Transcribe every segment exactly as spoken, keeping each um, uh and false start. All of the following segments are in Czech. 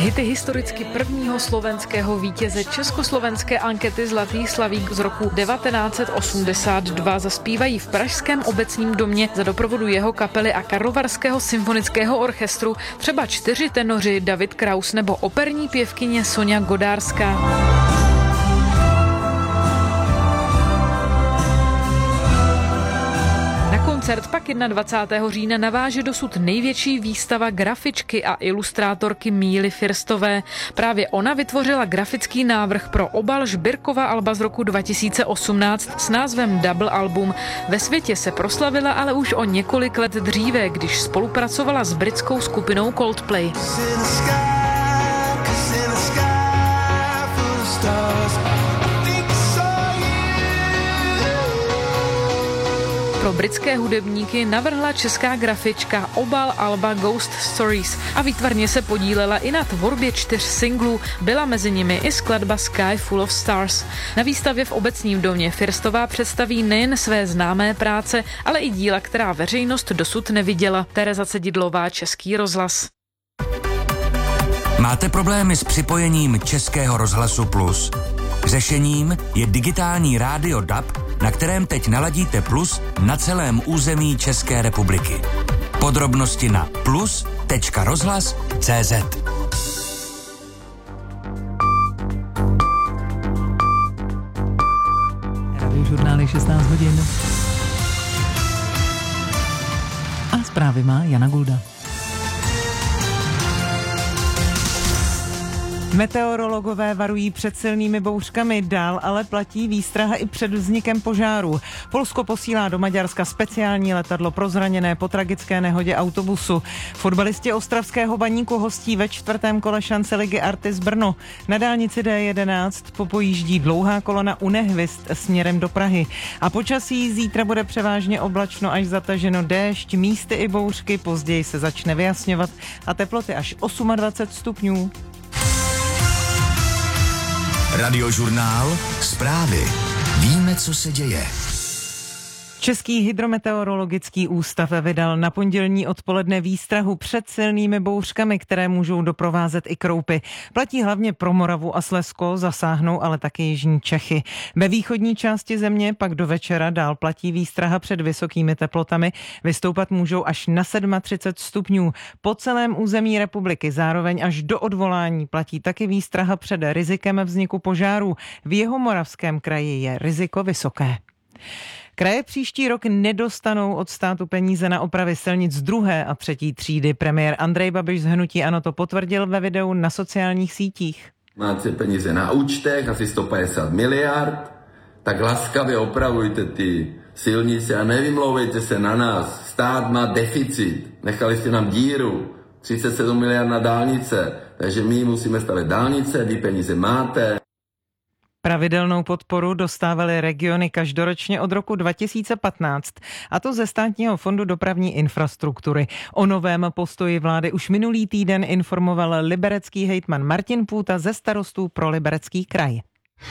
Hity historicky prvního slovenského vítěze československé ankety Zlatý slavík z roku devatenáct set osmdesát dva zaspívají v Pražském obecním domě za doprovodu jeho kapely a Karlovarského symfonického orchestru třeba čtyři tenoři David Kraus nebo operní pěvkyně Soňa Godárská. Koncert pak dvacátého prvního října naváže dosud největší výstava grafičky a ilustrátorky Míly Firstové. Právě ona vytvořila grafický návrh pro obal Žbirkova alba z roku dva tisíce osmnáct s názvem Double Album. Ve světě se proslavila ale už o několik let dříve, když spolupracovala s britskou skupinou Coldplay. Pro britské hudebníky navrhla česká grafička obal alba Ghost Stories a výtvarně se podílela i na tvorbě čtyř singlů, byla mezi nimi i skladba Sky Full of Stars. Na výstavě v Obecním domě Firstová představí nejen své známé práce, ale i díla, která veřejnost dosud neviděla. Tereza Cedidlová, Český rozhlas. Máte problémy s připojením Českého rozhlasu Plus? Řešením je digitální rádio D A B, na kterém teď naladíte Plus na celém území České republiky. Podrobnosti na plus tečka rozhlas tečka cé zet. Radiožurnály šestnáct hodin. A zprávy má Jana Gulda. Meteorologové varují před silnými bouřkami, dál ale platí výstraha i před vznikem požáru. Polsko posílá do Maďarska speciální letadlo pro zraněné po tragické nehodě autobusu. Fotbalisti ostravského Baníku hostí ve čtvrtém kole šance ligy Artis Brno. Na dálnici D jedenáct popojíždí dlouhá kolona u Nehvist směrem do Prahy. A počasí zítra bude převážně oblačno až zataženo déšť, místy i bouřky, později se začne vyjasňovat a teploty až dvacet osm stupňů. Radiožurnál, zprávy. Víme, co se děje. Český hydrometeorologický ústav vydal na pondělní odpoledne výstrahu před silnými bouřkami, které můžou doprovázet i kroupy. Platí hlavně pro Moravu a Slezsko, zasáhnou ale také jižní Čechy. Ve východní části země pak do večera dál platí výstraha před vysokými teplotami. Vystoupat můžou až na třicet sedm stupňů. Po celém území republiky zároveň až do odvolání platí taky výstraha před rizikem vzniku požárů. V Jihomoravském kraji je riziko vysoké. Kraje příští rok nedostanou od státu peníze na opravy silnic druhé a třetí třídy. Premiér Andrej Babiš z hnutí ANO to potvrdil ve videu na sociálních sítích. Máte peníze na účtech, asi sto padesát miliard, tak laskavě opravujte ty silnice a nevymlouvejte se na nás. Stát má deficit, nechali jste nám díru, třicet sedm miliard na dálnice, takže my musíme stavět dálnice, vy peníze máte. Pravidelnou podporu dostávaly regiony každoročně od roku dva tisíce patnáct, a to ze Státního fondu dopravní infrastruktury. O novém postoji vlády už minulý týden informoval liberecký hejtman Martin Půta ze Starostů pro Liberecký kraj.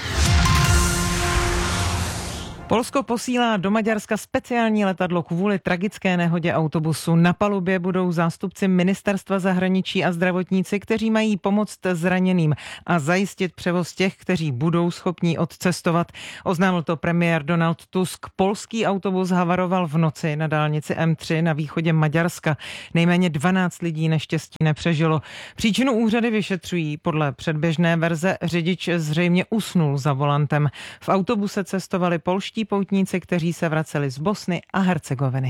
Polsko posílá do Maďarska speciální letadlo kvůli tragické nehodě autobusu. Na palubě budou zástupci ministerstva zahraničí a zdravotníci, kteří mají pomoct zraněným a zajistit převoz těch, kteří budou schopní odcestovat. Oznámil to premiér Donald Tusk. Polský autobus havaroval v noci na dálnici M tři na východě Maďarska. Nejméně dvanáct lidí neštěstí nepřežilo. Příčinu úřady vyšetřují. Podle předběžné verze řidič zřejmě usnul za volantem. V autobuse cestovali polští poutníci, kteří se vraceli z Bosny a Hercegoviny.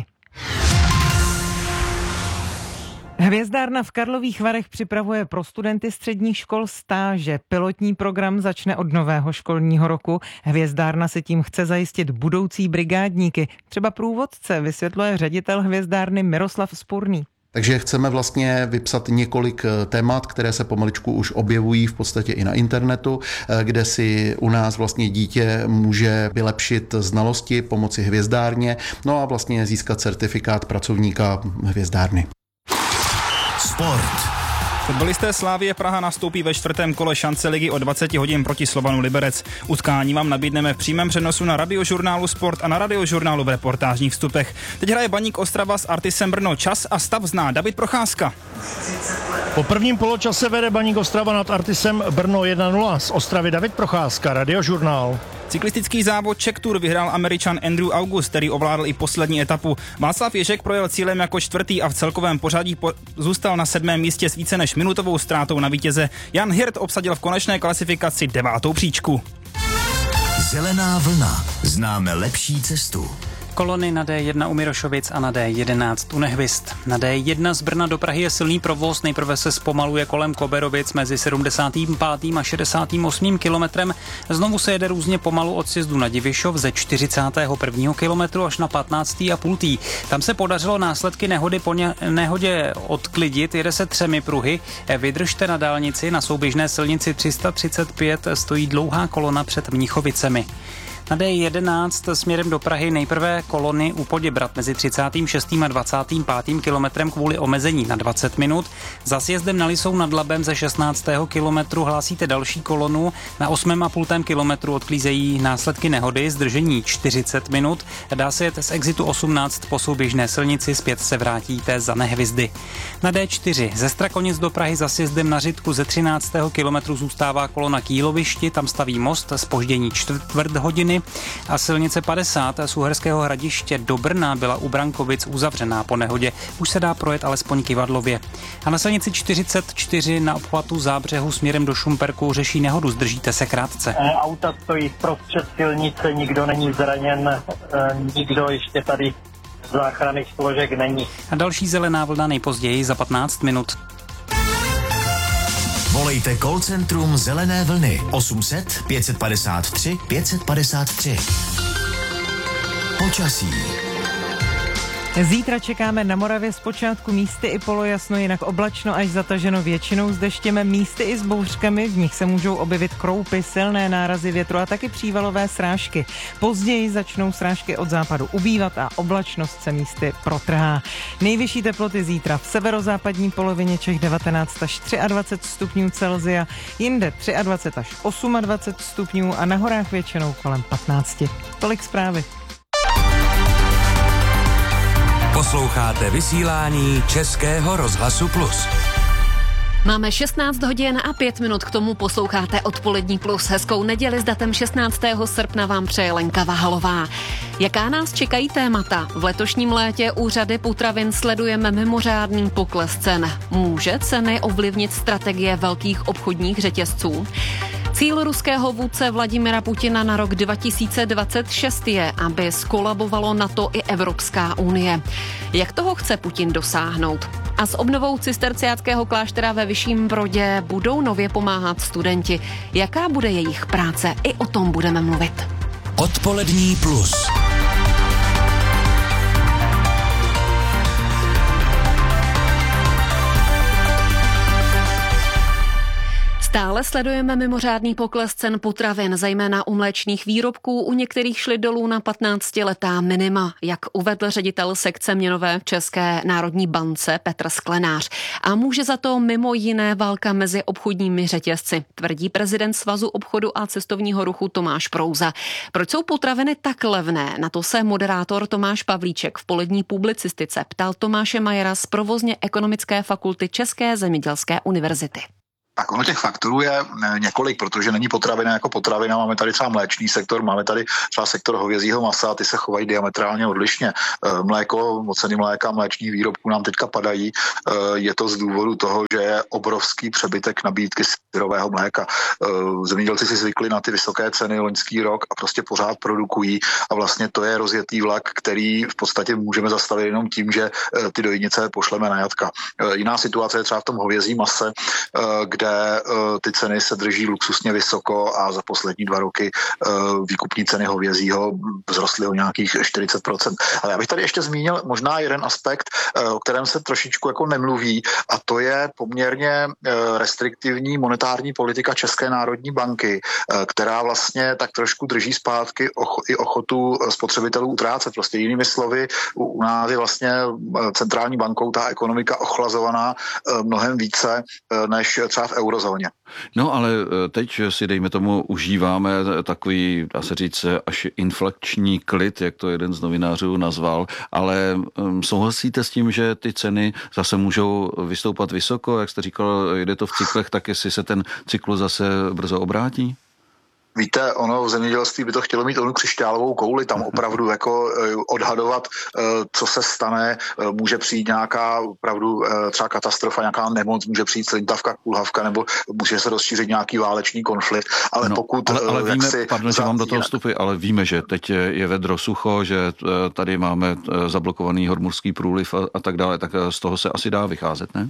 Hvězdárna v Karlových Varech připravuje pro studenty středních škol stáže. Pilotní program začne od nového školního roku. Hvězdárna si tím chce zajistit budoucí brigádníky. Třeba průvodce, vysvětluje ředitel hvězdárny Miroslav Spurný. Takže chceme vlastně vypsat několik témat, které se pomaličku už objevují v podstatě i na internetu, kde si u nás vlastně dítě může vylepšit znalosti pomocí hvězdárně, no a vlastně získat certifikát pracovníka hvězdárny. Sport. Fotbalisté Slavie Praha nastoupí ve čtvrtém kole šance ligy o dvacet hodin proti Slovanu Liberec. Utkání vám nabídneme v přímém přenosu na Radiožurnálu Sport a na Radiožurnálu v reportážních vstupech. Teď hraje Baník Ostrava s Artisem Brno. Čas a stav zná David Procházka. Po prvním poločase vede Baník Ostrava nad Artisem Brno jedna nula. Z Ostravy David Procházka, Radiožurnál. Cyklistický závod Czech Tour vyhrál Američan Andrew August, který ovládl i poslední etapu. Václav Ježek projel cílem jako čtvrtý a v celkovém pořadí po- zůstal na sedmém místě s více než minutovou ztrátou na vítěze. Jan Hirt obsadil v konečné klasifikaci devátou příčku. Zelená vlna. Známe lepší cestu. Kolony na D jedna u Mirošovic a na D jedenáct u Nehvist. Na D jedna z Brna do Prahy je silný provoz, nejprve se zpomaluje kolem Koberovic mezi sedmdesátým pátým a šedesátým osmým kilometrem. Znovu se jede různě pomalu od sjezdu na Divišov ze čtyřicátého prvního kilometru až na patnáctý a půl. Tam se podařilo následky nehody po ně, nehodě odklidit, jede se třemi pruhy. Vydržte na dálnici, na souběžné silnici tři sta třicet pět stojí dlouhá kolona před Mnichovicemi. Na D jedenáct směrem do Prahy nejprve kolony u Poděbrat mezi třicátým šestým a dvacátým pátým kilometrem kvůli omezení na dvacet minut. Za sjezdem na Lisou nad Labem ze šestnáctého kilometru hlásíte další kolonu. Na osmém a půltém kilometru odklízejí následky nehody, zdržení čtyřicet minut. Dá se jet z exitu osmnáct po souběžné silnici, zpět se vrátíte za Nehvizdy. Na D čtyři ze Strakonic do Prahy za sjezdem na Řitku ze třináctého kilometru zůstává kolona k Jílovišti, tam staví most, zpoždění čtvrt hodiny. A silnice padesát z Uherského Hradiště do Brna byla u Brankovic uzavřená po nehodě. Už se dá projet alespoň kyvadlově. A na silnici čtyřicet čtyři na obchvatu Zábřehu směrem do Šumperku řeší nehodu, zdržíte se krátce. Auta stojí prostřed silnice, nikdo není zraněn, nikdo ještě tady z záchranných složek není. A další zelená vlna nejpozději za patnáct minut. Volejte call centrum Zelené vlny osm set pět padesát tři pět padesát tři. Počasí. Zítra čekáme na Moravě zpočátku místy i polojasno, jinak oblačno až zataženo většinou s deštěm, místy i s bouřkami, v nich se můžou objevit kroupy, silné nárazy větru a taky přívalové srážky. Později začnou srážky od západu ubývat a oblačnost se místy protrhá. Nejvyšší teploty zítra v severozápadní polovině Čech devatenáct až dvacet tři stupňů Celsia, jinde dvacet tři až dvacet osm stupňů a na horách většinou kolem patnáct. Tolik zprávy. Posloucháte vysílání Českého rozhlasu Plus. Máme šestnáct hodin a pět minut, k tomu posloucháte Odpolední plus. Hezkou neděli s datem šestnáctého srpna vám přeje Lenka Vahalová. Jaká nás čekají témata? V letošním létě u řady potravin sledujeme mimořádný pokles cen. Může ceny ovlivnit strategie velkých obchodních řetězců? Cíl ruského vůdce Vladimira Putina na rok dva tisíce dvacet šest je, aby skolabovalo NATO i Evropská unie. Jak toho chce Putin dosáhnout? A s obnovou cisterciáckého kláštera ve Vyšším Brodě budou nově pomáhat studenti. Jaká bude jejich práce? I o tom budeme mluvit. Odpolední plus. Stále sledujeme mimořádný pokles cen potravin, zejména u mléčných výrobků, u některých šly dolů na patnáctiletá minima, jak uvedl ředitel sekce měnové v České národní bance Petr Sklenář. A může za to mimo jiné válka mezi obchodními řetězci, tvrdí prezident Svazu obchodu a cestovního ruchu Tomáš Prouza. Proč jsou potraviny tak levné? Na to se moderátor Tomáš Pavlíček v polední publicistice ptal Tomáše Majera z provozně ekonomické fakulty České zemědělské univerzity. Tak ono těch faktorů je několik, protože není potravina jako potravina. Máme tady třeba mléčný sektor, máme tady třeba sektor hovězího masa, ty se chovají diametrálně odlišně. Mléko, ceny mléka, mléčných výrobků nám teďka padají. Je to z důvodu toho, že je obrovský přebytek nabídky syrového mléka. Zemědělci si zvykli na ty vysoké ceny loňský rok a prostě pořád produkují a vlastně to je rozjetý vlak, který v podstatě můžeme zastavit jenom tím, že ty dojnice pošleme na jatka. Jiná situace je třeba v tom hovězím mase, kde kde ty ceny se drží luxusně vysoko a za poslední dva roky výkupní ceny hovězího vzrostly o nějakých čtyřicet procent. Ale já bych tady ještě zmínil možná jeden aspekt, o kterém se trošičku jako nemluví, a to je poměrně restriktivní monetární politika České národní banky, která vlastně tak trošku drží zpátky och- i ochotu spotřebitelů utrácet. Prostě jinými slovy, u nás je vlastně centrální bankou ta ekonomika ochlazovaná mnohem více než třeba v eurozóně. No ale teď si dejme tomu užíváme takový, dá se říct, až inflační klid, jak to jeden z novinářů nazval, ale souhlasíte s tím, že ty ceny zase můžou vystoupat vysoko, jak jste říkal, jde to v cyklech, tak jestli se ten cyklus zase brzo obrátí? Víte, ono v zemědělství by to chtělo mít onu křišťálovou kouli, tam opravdu jako odhadovat, co se stane, může přijít nějaká opravdu třeba katastrofa, nějaká nemoc, může přijít slintavka, kulhavka, nebo může se rozšířit nějaký válečný konflikt, ale no, pokud... Ale, ale víme, si pardon, že vám do toho vstupy, ale víme, že teď je vedro sucho, že tady máme zablokovaný Hormuzský průliv a, a tak dále, tak z toho se asi dá vycházet, ne?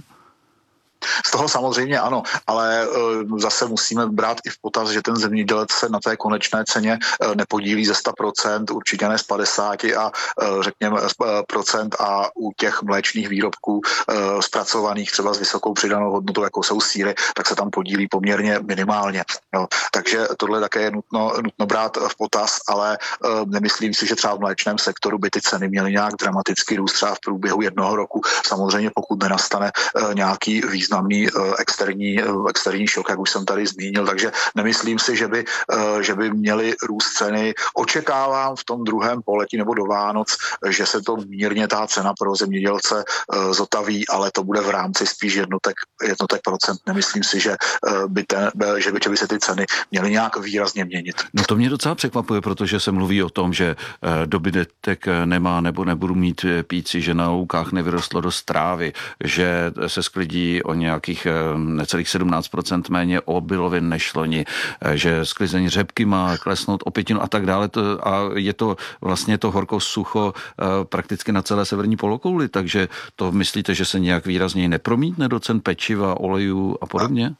Z toho samozřejmě ano, ale zase musíme brát i v potaz, že ten zemědělec se na té konečné ceně nepodílí ze sto procent, určitě ne z padesát a řekněme procent a u těch mléčných výrobků zpracovaných třeba s vysokou přidanou hodnotou, jako jsou sýry, tak se tam podílí poměrně minimálně. Jo. Takže tohle také je nutno, nutno brát v potaz, ale nemyslím si, že třeba v mléčném sektoru by ty ceny měly nějak dramaticky růst třeba v průběhu jednoho roku. Samozřejmě pokud nenastane nějaký význam významný externí, externí šok, jak už jsem tady zmínil, takže nemyslím si, že by, že by měly růst ceny. Očekávám v tom druhém poletí nebo do Vánoc, že se to mírně ta cena pro zemědělce zotaví, ale to bude v rámci spíš jednotek, jednotek procent. Nemyslím si, že by, ten, že by, že by se ty ceny měly nějak výrazně měnit. No to mě docela překvapuje, protože se mluví o tom, že dobytek nemá nebo nebudu mít píci, že na loukách nevyrostlo dost trávy, že se sklidí o nějakých necelých sedmnáct procent méně obilovin než loni, že sklizeň řepky má klesnout o pětinu a tak dále. A je to vlastně to horko sucho prakticky na celé severní polokouli, takže to myslíte, že se nějak výrazně nepromítne do cen pečiva, olejů a podobně?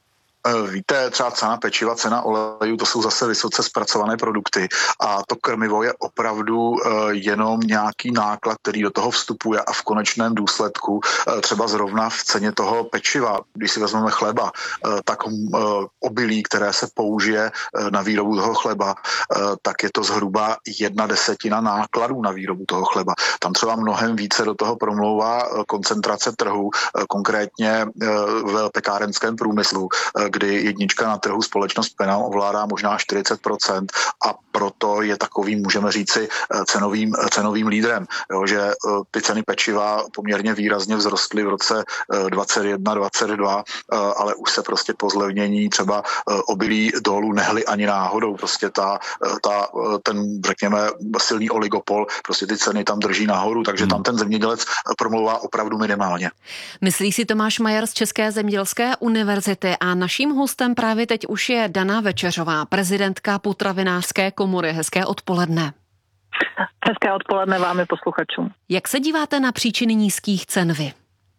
Víte, třeba cena pečiva, cena olejů, to jsou zase vysoce zpracované produkty a to krmivo je opravdu jenom nějaký náklad, který do toho vstupuje a v konečném důsledku třeba zrovna v ceně toho pečiva, když si vezmeme chleba, tak obilí, které se použije na výrobu toho chleba, tak je to zhruba jedna desetina nákladů na výrobu toho chleba. Tam třeba mnohem více do toho promlouvá koncentrace trhu, konkrétně v pekárenském průmyslu, kdy jednička na trhu společnost Penal ovládá možná čtyřicet procent a proto je takovým, můžeme říci, cenovým, cenovým lídrem. Jo, že ty ceny pečiva poměrně výrazně vzrostly v roce dvacet jedna dvacet dva, ale už se prostě po zlevnění třeba obilí dolů nehly ani náhodou. Prostě ta, ta, ten, řekněme, silný oligopol, prostě ty ceny tam drží nahoru, takže tam ten zemědělec promlouvá opravdu minimálně. Myslí si Tomáš Majer z České zemědělské univerzity a naším hostem právě teď už je Dana Večeřová, prezidentka Potravinářské komory. Hezké odpoledne. Hezké odpoledne vám i posluchačům. Jak se díváte na příčiny nízkých cen vy?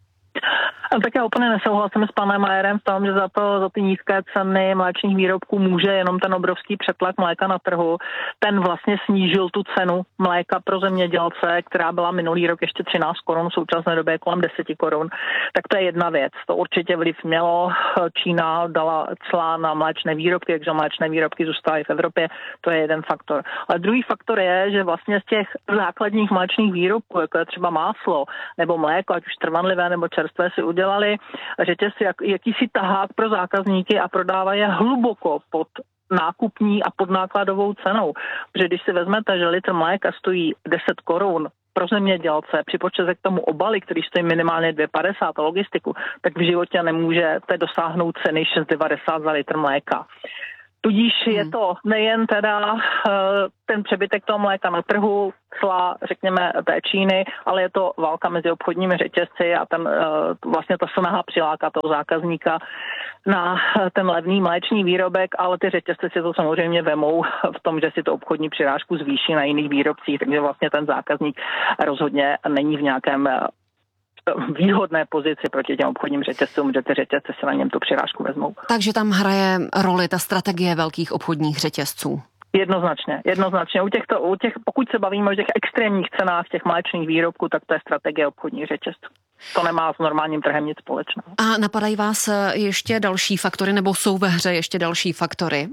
Tak já úplně nesouhlasím s panem Majerem v tom, že za to, za ty nízké ceny mléčných výrobků může jenom ten obrovský přetlak mléka na trhu. Ten vlastně snížil tu cenu mléka pro zemědělce, která byla minulý rok ještě třináct korun, v současné době kolem deset korun. Tak to je jedna věc. To určitě vliv mělo. Čína dala cla na mléčné výrobky, takže mléčné výrobky zůstaly v Evropě. To je jeden faktor. Ale druhý faktor je, že vlastně z těch základních mléčných výrobků, jako je třeba máslo nebo mléko, ať už trvanlivé nebo čerstvé, si udělali řetěz jak, jakýsi tahák pro zákazníky a prodává je hluboko pod nákupní a pod nákladovou cenou. Protože když si vezmete, že litr mléka stojí deset korun pro zemědělce, připočtete k tomu obaly, který stojí minimálně dvě padesát a logistiku, tak v životě nemůžete dosáhnout ceny šest devadesát za litr mléka. Tudíž hmm. je to nejen teda uh, ten přebytek toho mléka na trhu, cla, řekněme, té Číny, ale je to válka mezi obchodními řetězci a ten, uh, vlastně ta snaha přilákat toho zákazníka na ten levný mléčný výrobek, ale ty řetězce si to samozřejmě vemou v tom, že si to obchodní přirážku zvýší na jiných výrobcích, takže vlastně ten zákazník rozhodně není v nějakém výhodné pozici proti těm obchodním řetězcům, že ty řetězce si na něm tu přirážku vezmou. Takže tam hraje roli ta strategie velkých obchodních řetězců. Jednoznačně, jednoznačně. U těchto, u těch, pokud se bavíme o těch extrémních cenách těch mléčných výrobků, tak to je strategie obchodních řetězců. To nemá s normálním trhem nic společného. A napadají vás ještě další faktory, nebo jsou ve hře ještě další faktory?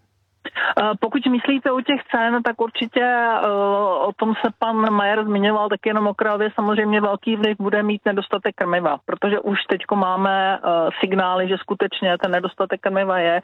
Pokud myslíte o těch cen, tak určitě o tom se pan Majer zmiňoval taky jenom okrajově. Samozřejmě velký vliv bude mít nedostatek krmiva, protože už teďko máme signály, že skutečně ten nedostatek krmiva je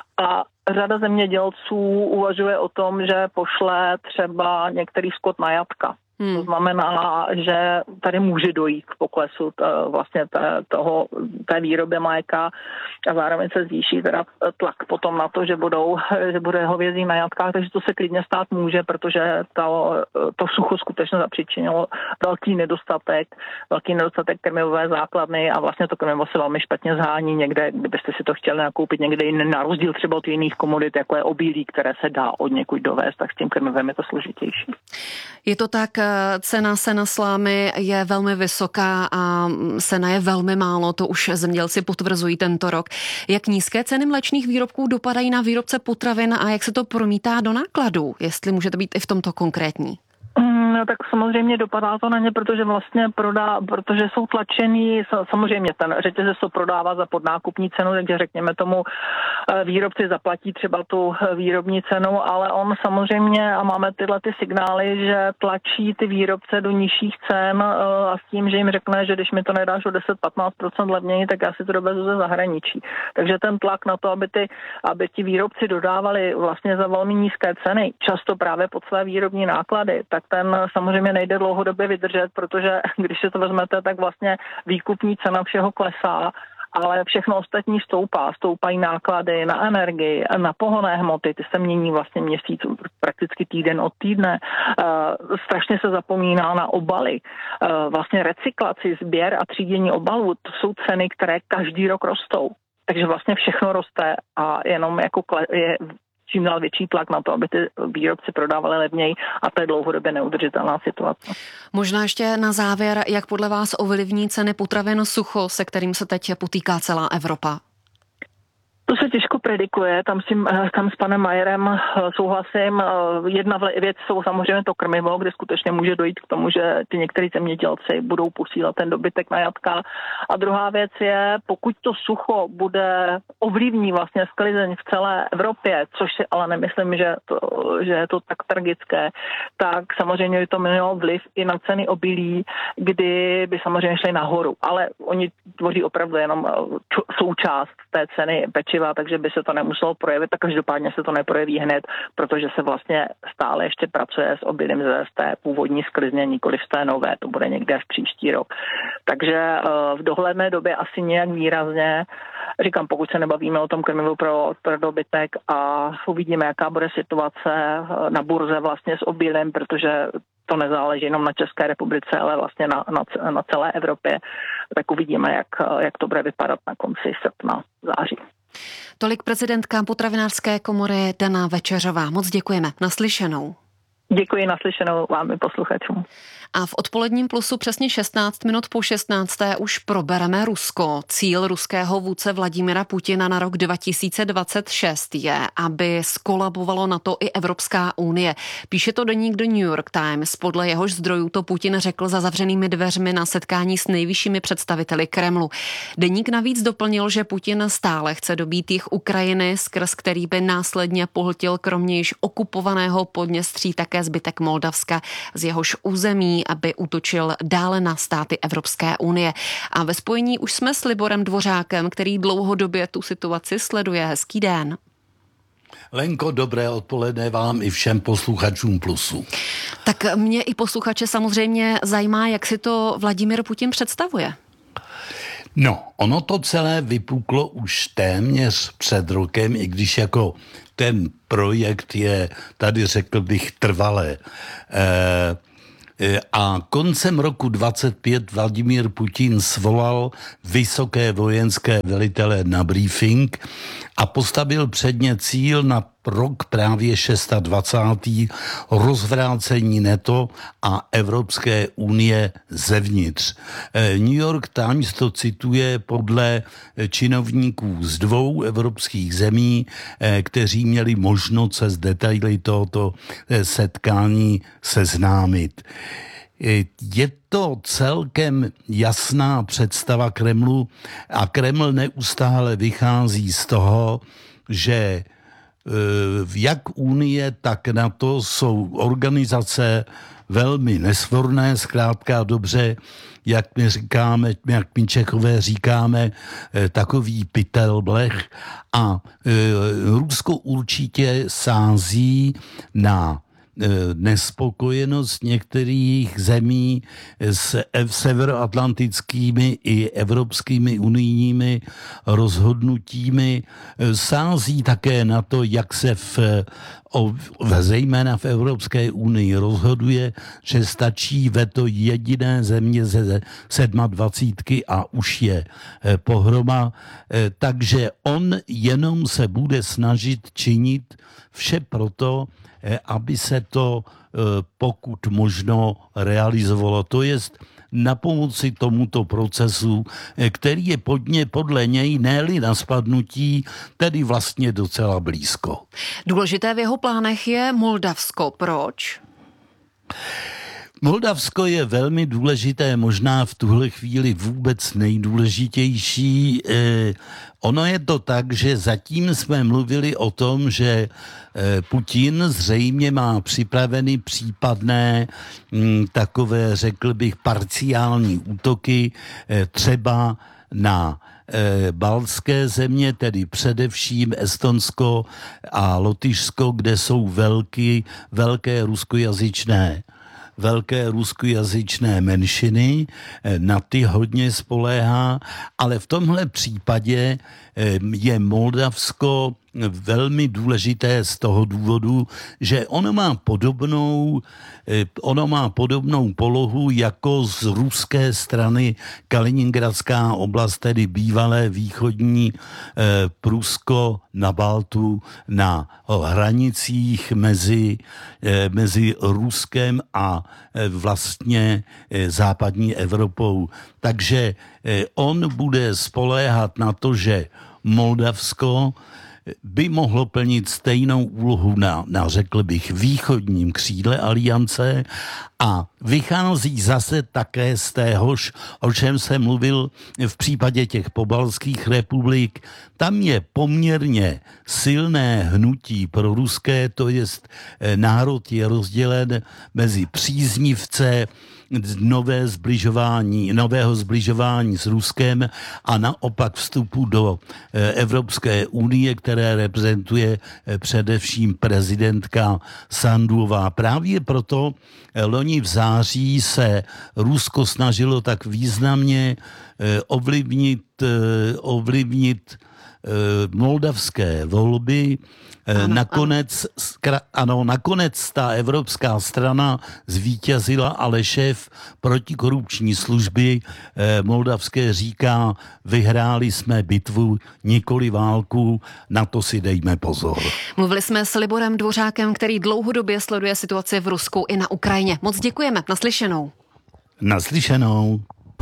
a řada zemědělců uvažuje o tom, že pošle třeba některý skot na jatka. Hmm. To znamená, že tady může dojít k poklesu t, vlastně t, toho, té výroby mléka a zároveň se zvýší teda tlak potom na to, že, budou, že bude hovězí na jatkách, takže to se klidně stát může, protože to, to sucho skutečně zapříčinilo velký nedostatek, velký nedostatek krmivové základny a vlastně to krmivo se velmi špatně zhání někde, kdybyste si to chtěli nakoupit někde jiný, na rozdíl třeba od jiných komodit, jako je obilí, které se dá od někud dovést, tak s tím krmivem je to složitější. Je to tak, cena sena slámy je velmi vysoká a sena je velmi málo, to už zemědělci potvrzují tento rok. Jak nízké ceny mléčných výrobků dopadají na výrobce potravin a jak se to promítá do nákladů? Jestli můžete být i v tomto konkrétní. No, tak samozřejmě dopadá to na ně, protože vlastně prodá, protože jsou tlačený, samozřejmě ten řetězec to prodává za podnákupní cenu, takže řekněme tomu výrobci zaplatí třeba tu výrobní cenu, ale on samozřejmě, a máme tyhle ty signály, že tlačí ty výrobce do nižších cen a s tím, že jim řekne, že když mi to nedáš o deset až patnáct procent levněji, tak já si to dovezu ze zahraničí. Takže ten tlak na to, aby, ty, aby ti výrobci dodávali vlastně za velmi nízké ceny, často právě pod své výrobní náklady, tak ten samozřejmě nejde dlouhodobě vydržet, protože když si to vezmete, tak vlastně výkupní cena všeho klesá, ale všechno ostatní stoupá. Stoupají náklady na energii, na pohonné hmoty, ty se mění vlastně měsíc, prakticky týden od týdne. Uh, strašně se zapomíná na obaly. Uh, vlastně recyklaci, sběr a třídění obalů, to jsou ceny, které každý rok rostou. Takže vlastně všechno roste a jenom jako kle- je čím dál větší tlak na to, aby ty výrobci prodávali levněji a to je dlouhodobě neudržitelná situace. Možná ještě na závěr, jak podle vás ovlivní ceny potravin sucho, se kterým se teď potýká celá Evropa? To se těžko predikuje, tam, si, tam s panem Majerem souhlasím. Jedna věc jsou samozřejmě to krmivo, kde skutečně může dojít k tomu, že ty některý zemědělci budou posílat ten dobytek na jatka. A druhá věc je, pokud to sucho bude ovlivní vlastně sklizeň v celé Evropě, což si ale nemyslím, že, to, že je to tak tragické, tak samozřejmě by to mělo vliv i na ceny obilí, kdy by samozřejmě šly nahoru. Ale oni tvoří opravdu jenom součást té ceny pečiva, takže by se to nemuselo projevit, tak každopádně se to neprojeví hned, protože se vlastně stále ještě pracuje s obilím z té původní sklizně, nikoli z té nové, to bude někde až příští rok. Takže v dohledné době asi nějak výrazně, říkám, pokud se nebavíme o tom krmivu pro, pro dobytek a uvidíme, jaká bude situace na burze vlastně s obilím, protože to nezáleží jenom na České republice, ale vlastně na, na, na celé Evropě, tak uvidíme, jak, jak to bude vypadat na konci srpna, září. Tolik prezidentka potravinářské komory Dana Večeřová. Moc děkujeme. Naslyšenou. Děkuji, naslyšenou vám i posluchačům. A v odpoledním plusu přesně šestnáct minut po šestnácté už probereme Rusko. Cíl ruského vůdce Vladimira Putina na rok dva tisíce dvacet šest je, aby skolabovalo NATO i Evropská unie. Píše to deník The New York Times. Podle jehož zdrojů to Putin řekl za zavřenými dveřmi na setkání s nejvyššími představiteli Kremlu. Deník navíc doplnil, že Putin stále chce dobít jich Ukrajiny, skrz který by následně pohltil kromě již okupovaného Podněstří také zbytek Moldavska, z jehož území, aby útočil dále na státy Evropské unie. A ve spojení už jsme s Liborem Dvořákem, který dlouhodobě tu situaci sleduje. Hezký den. Lenko, dobré odpoledne vám i všem posluchačům Plusu. Tak mě i posluchače samozřejmě zajímá, jak si to Vladimír Putin představuje. No, ono to celé vypuklo už téměř před rokem, i když jako ten projekt je, tady řekl bych, trvalé. E, a koncem roku dvacet pět Vladimír Putin svolal vysoké vojenské velitele na briefing a postavil před ně cíl na rok právě dvacátý šestý rozvrácení NATO a Evropské unie zevnitř. New York Times to cituje podle činovníků z dvou evropských zemí, kteří měli možnost se s detaily tohoto setkání seznámit. Je to celkem jasná představa Kremlu a Kreml neustále vychází z toho, že jak Unie, tak NATO jsou organizace velmi nesvorné, zkrátka dobře, jak my říkáme, jak my Čechové říkáme, takový pytel blech a Rusko určitě sází na nespokojenost některých zemí s severoatlantickými i evropskými unijními rozhodnutími. Sází také na to, jak se v, o, zejména v Evropské unii rozhoduje, že stačí veto jediné země ze sedmadvacítky a už je pohroma. Takže on jenom se bude snažit činit vše proto, aby se to pokud možno realizovalo. To jest na pomoci tomuto procesu, který je podně, podle něj ne-li na spadnutí, tedy vlastně docela blízko. Důležité v jeho plánech je Moldavsko. Proč? Moldavsko je velmi důležité, možná v tuhle chvíli vůbec nejdůležitější. Eh, ono je to tak, že zatím jsme mluvili o tom, že eh, Putin zřejmě má připraveny případné hm, takové, řekl bych, parciální útoky, eh, třeba na baltské země, tedy především Estonsko a Lotyšsko, kde jsou velký, velké ruskojazyčné velké ruskojazyčné menšiny, na ty hodně spoléhá, ale v tomhle případě je Moldavsko velmi důležité z toho důvodu, že ono má podobnou, ono má podobnou polohu jako z ruské strany Kaliningradská oblast, tedy bývalé východní Prusko na Baltu, na hranicích mezi, mezi Ruskem a vlastně západní Evropou. Takže on bude spoléhat na to, že Moldavsko by mohlo plnit stejnou úlohu na, na, řekl bych, východním křídle aliance a vychází zase také z téhož, o čem jsem mluvil v případě těch pobaltských republik. Tam je poměrně silné hnutí pro ruské, to jest národ je rozdělen mezi příznivce nové zbližování, nového zbližování s Ruskem a naopak vstupu do Evropské unie, které reprezentuje především prezidentka Sanduová. Právě proto loni v září se Rusko snažilo tak významně ovlivnit, ovlivnit moldavské volby. Ano, nakonec, ano. ano, nakonec ta evropská strana zvítězila, ale šéf protikorupční služby eh, moldavské říká, vyhráli jsme bitvu, nikoli válku, na to si dejme pozor. Mluvili jsme s Liborem Dvořákem, který dlouhodobě sleduje situaci v Rusku i na Ukrajině. Moc děkujeme, naslyšenou. Naslyšenou.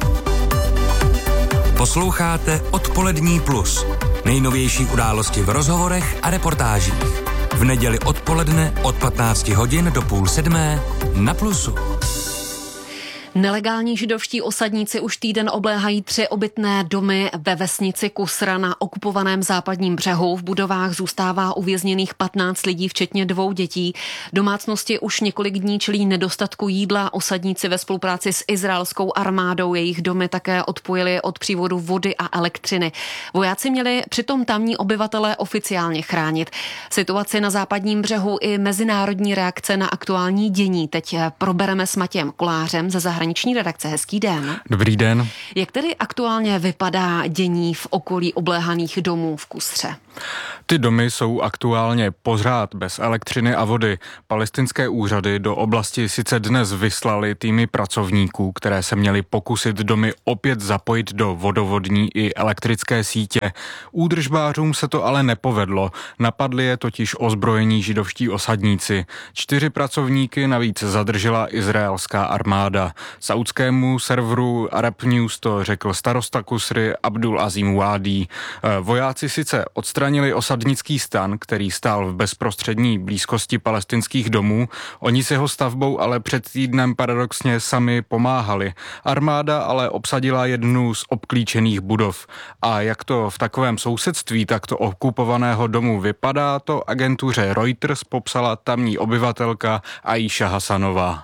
Posloucháte Odpolední plus. Nejnovější události v rozhovorech a reportážích. V neděli odpoledne od patnácti hodin do půl sedmé na Plusu. Nelegální židovští osadníci už týden obléhají tři obytné domy ve vesnici Kusra na okupovaném západním břehu. V budovách zůstává uvězněných patnáct lidí, včetně dvou dětí. Domácnosti už několik dní čelí nedostatku jídla. Osadníci ve spolupráci s izraelskou armádou jejich domy také odpojili od přívodu vody a elektřiny. Vojáci měli přitom tamní obyvatele oficiálně chránit. Situaci na západním břehu i mezinárodní reakce na aktuální dění teď probereme s Matějem Kolářem ze zahraniční redakce. Hezký den. Dobrý den. Jak tedy aktuálně vypadá dění v okolí obléhaných domů v Kusře? Ty domy jsou aktuálně pořád bez elektřiny a vody. Palestinské úřady do oblasti sice dnes vyslali týmy pracovníků, které se měly pokusit domy opět zapojit do vodovodní i elektrické sítě. Údržbářům se to ale nepovedlo. Napadli je totiž ozbrojení židovští osadníci. Čtyři pracovníky navíc zadržela izraelská armáda. Saudskému serveru Arab News to řekl starosta Kusry Abdul Azim Wadi. Vojáci sice odstranili osadnický stan, který stál v bezprostřední blízkosti palestinských domů. Oni s jeho stavbou ale před týdnem paradoxně sami pomáhali. Armáda ale obsadila jednu z obklíčených budov. A jak to v takovém sousedství takto okupovaného domu vypadá, to agentuře Reuters popsala tamní obyvatelka Aisha Hasanová.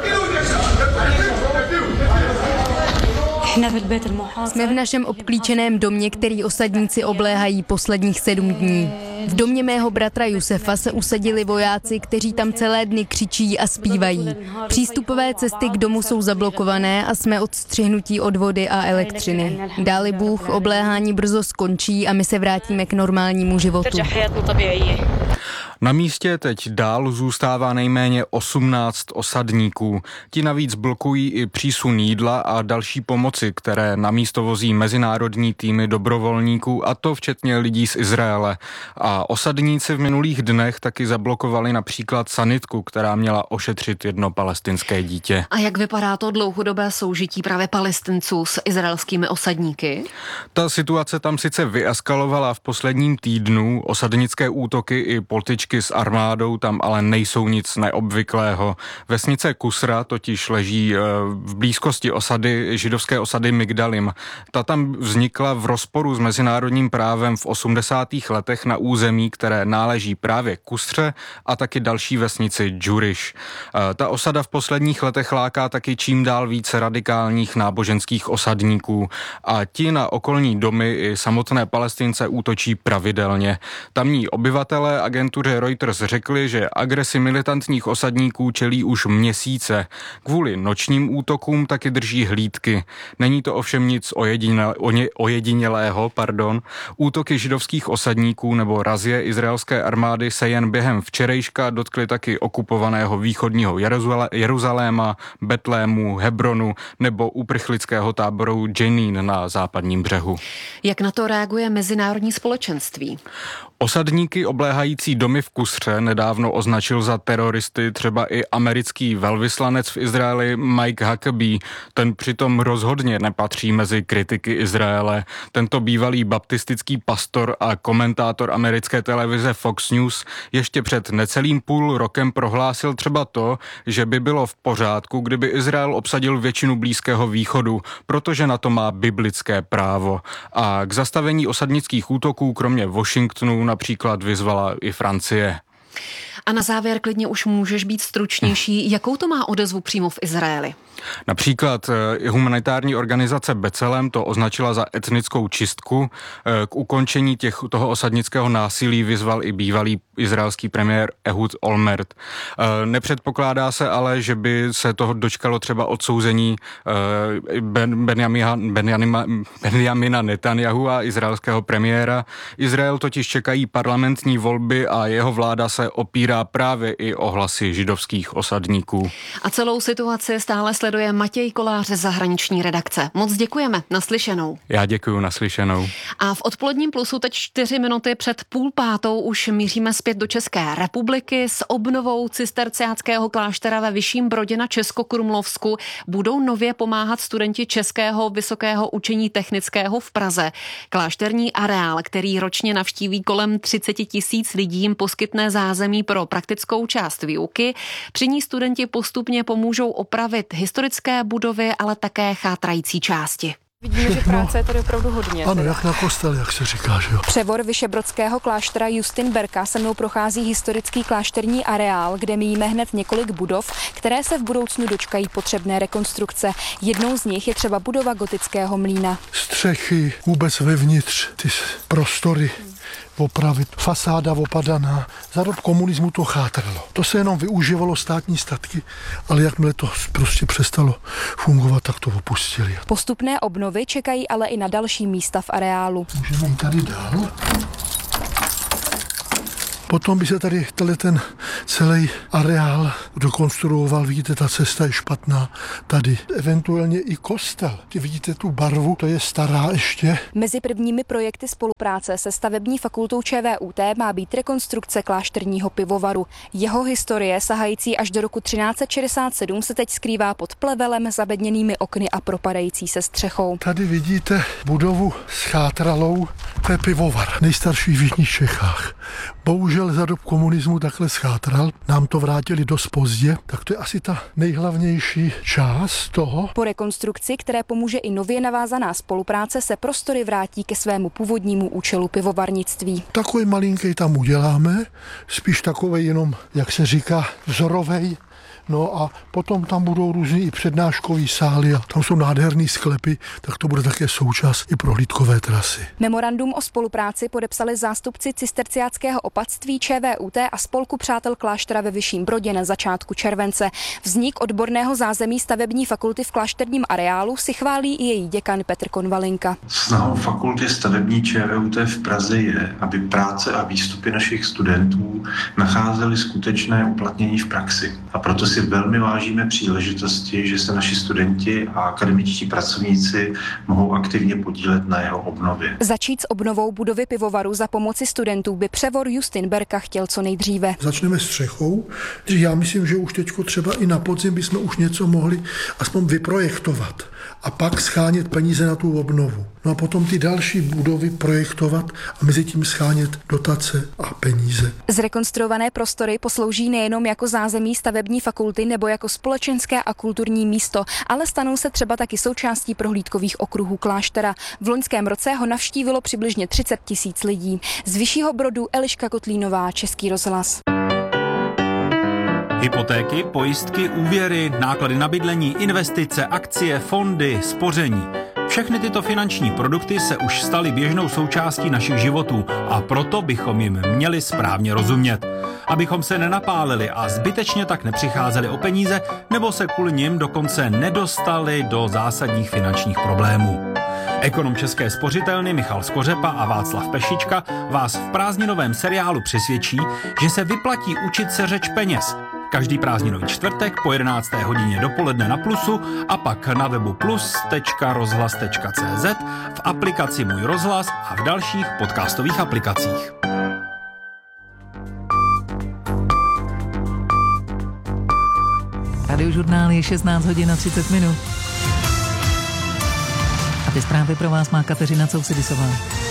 Jsme v našem obklíčeném domě, který osadníci obléhají posledních sedm dní. V domě mého bratra Jusefa se usadili vojáci, kteří tam celé dny křičí a zpívají. Přístupové cesty k domu jsou zablokované a jsme odstřihnutí od vody a elektřiny. Dáli Bůh, obléhání brzo skončí a my se vrátíme k normálnímu životu. Na místě teď dál zůstává nejméně osmnáct osadníků. Ti navíc blokují i přísun jídla a další pomoci, které na místo vozí mezinárodní týmy dobrovolníků, a to včetně lidí z Izraele. A osadníci v minulých dnech taky zablokovali například sanitku, která měla ošetřit jedno palestinské dítě. A jak vypadá to dlouhodobé soužití právě Palestinců s izraelskými osadníky? Ta situace tam sice vyeskalovala v posledním týdnu. Osadnické útoky i potyčky s armádou tam ale nejsou nic neobvyklého. Vesnice Kusra totiž leží v blízkosti osady, židovské osady Migdalim. Ta tam vznikla v rozporu s mezinárodním právem v osmdesátých letech na území, které náleží právě Kusře a taky další vesnici Džuriš. Ta osada v posledních letech láká taky čím dál více radikálních náboženských osadníků a ti na okolní domy i samotné Palestince útočí pravidelně. Tamní obyvatelé agentuře Reuters řekli, že agresi militantních osadníků čelí už měsíce. Kvůli nočním útokům taky drží hlídky. Není to ovšem nic ojedinělého, pardon. Útoky židovských osadníků nebo razie izraelské armády se jen během včerejška dotkly taky okupovaného východního Jeruzaléma, Betlému, Hebronu nebo uprchlického táboru Jenin na západním břehu. Jak na to reaguje mezinárodní společenství? Osadníky obléhající domy v Kusře nedávno označil za teroristy třeba i americký velvyslanec v Izraeli Mike Huckabee. Ten přitom rozhodně nepatří mezi kritiky Izraele. Tento bývalý baptistický pastor a komentátor americké televize Fox News ještě před necelým půl rokem prohlásil třeba to, že by bylo v pořádku, kdyby Izrael obsadil většinu Blízkého východu, protože na to má biblické právo. A k zastavení osadnických útoků kromě Washingtonu například vyzvala i Francie. A na závěr klidně už můžeš být stručnější. Jakou to má odezvu přímo v Izraeli? Například humanitární organizace B'Tselem to označila za etnickou čistku. K ukončení těch, toho osadnického násilí vyzval i bývalý izraelský premiér Ehud Olmert. Nepředpokládá se ale, že by se toho dočkalo třeba odsouzení ben, Benjamina, Benjamina, Benjamina Netanyahu a izraelského premiéra. Izrael totiž čekají parlamentní volby a jeho vláda se opírá právě i o hlasy židovských osadníků. A celou situaci stále sleduje Matěj Kolář z zahraniční redakce. Moc děkujeme, naslyšenou. Já děkuju, naslyšenou. A v odpoledním plusu teď čtyři minuty před půl pátou už míříme zpět do České republiky. S obnovou cisterciáckého kláštera ve Vyšším Brodě na Českokrumlovsku budou nově pomáhat studenti Českého vysokého učení technického v Praze. Klášterní areál, který ročně navštíví kolem třicet tisíc lidí, jim poskytne zázemí pro praktickou část výuky. Při ní studenti postupně pomůžou opravit historické budovy, ale také chátrající části. Vidíme, že práce je tady opravdu hodně. Ano, jak na kostel, jak se říká, že jo. Převor vyšebrodského kláštera Justinberka se mnou prochází historický klášterní areál, kde míjíme hned několik budov, které se v budoucnu dočkají potřebné rekonstrukce. Jednou z nich je třeba budova gotického mlýna. Střechy, vůbec vevnitř, ty prostory opravit, fasáda opadaná. Za dob komunismu to chátralo. To se jenom využívalo státní statky, ale jakmile to prostě přestalo fungovat, tak to opustili. Postupné obnovy čekají ale i na další místa v areálu. Můžeme jít tady dál. Potom by se tady ten celý areál dokonstruoval, vidíte, ta cesta je špatná tady. Eventuálně i kostel. Ty vidíte tu barvu, to je stará ještě. Mezi prvními projekty spolupráce se stavební fakultou ČVUT má být rekonstrukce klášterního pivovaru. Jeho historie, sahající až do roku třináct set šedesát sedm, se teď skrývá pod plevelem, zabedněnými okny a propadající se střechou. Tady vidíte budovu s chátralou, to je pivovar, nejstarší v jižních Čechách. Bohužel za dob komunismu takhle schátral, nám to vrátili dost pozdě, tak to je asi ta nejhlavnější část toho. Po rekonstrukci, které pomůže i nově navázaná spolupráce, se prostory vrátí ke svému původnímu účelu pivovarnictví. Takový malinký tam uděláme, spíš takovej jenom, jak se říká, vzorovej. No a potom tam budou různý i přednáškový sály a tam jsou nádherný sklepy, tak to bude také součást i prohlídkové trasy. Memorandum o spolupráci podepsali zástupci cisterciáckého opatství ČVUT a Spolku přátel kláštera ve Vyšším Brodě na začátku července. Vznik odborného zázemí stavební fakulty v klášterním areálu si chválí i její děkan Petr Konvalinka. Snahou fakulty stavební ČVUT v Praze je, aby práce a výstupy našich studentů nacházely skutečné uplatnění v praxi. A proto si velmi vážíme příležitosti, že se naši studenti a akademičtí pracovníci mohou aktivně podílet na jeho obnově. Začít s obnovou budovy pivovaru za pomoci studentů by převor Justin Berka chtěl co nejdříve. Začneme střechou. Já myslím, že už teďko třeba i na podzim bychom už něco mohli aspoň vyprojektovat a pak schánět peníze na tu obnovu. No a potom ty další budovy projektovat a mezi tím schánět dotace a peníze. Zrekonstruované prostory poslouží nejenom jako zázemí stavební fakulty nebo jako společenské a kulturní místo, ale stanou se třeba taky součástí prohlídkových okruhů kláštera. V loňském roce ho navštívilo přibližně třicet tisíc lidí. Z Vyššího Brodu Eliška Kotlínová, Český rozhlas. Hypotéky, pojistky, úvěry, náklady na bydlení, investice, akcie, fondy, spoření. Všechny tyto finanční produkty se už staly běžnou součástí našich životů a proto bychom jim měli správně rozumět. Abychom se nenapálili a zbytečně tak nepřicházeli o peníze nebo se kvůli nim dokonce nedostali do zásadních finančních problémů. Ekonom České spořitelny Michal Skořepa a Václav Pešička vás v prázdninovém seriálu přesvědčí, že se vyplatí učit se řeč peněz. Každý prázdninový čtvrtek po jedenácté hodině dopoledne na Plusu a pak na webu plus tečka rozhlas tečka cé zet, v aplikaci Můj rozhlas a v dalších podcastových aplikacích. Radiožurnál je šestnáct hodin a třicet minut. A ty zprávy pro vás má Kateřina Cousidisová.